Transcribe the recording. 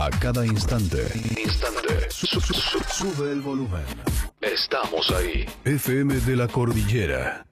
A cada instante. Sube el volumen. Estamos ahí. FM de la Cordillera.